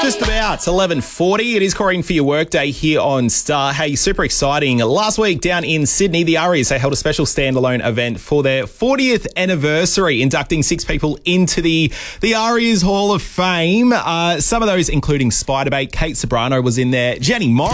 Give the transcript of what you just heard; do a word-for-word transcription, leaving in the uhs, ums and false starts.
Just about eleven forty. It is Corrine for your workday here on Star. Hey, super exciting. Last week down in Sydney, the Arias, they held a special standalone event for their fortieth anniversary, inducting six people into the, the Arias Hall of Fame. Uh, some of those including Spiderbait, Kate Sobrano was in there, Jenny Morris.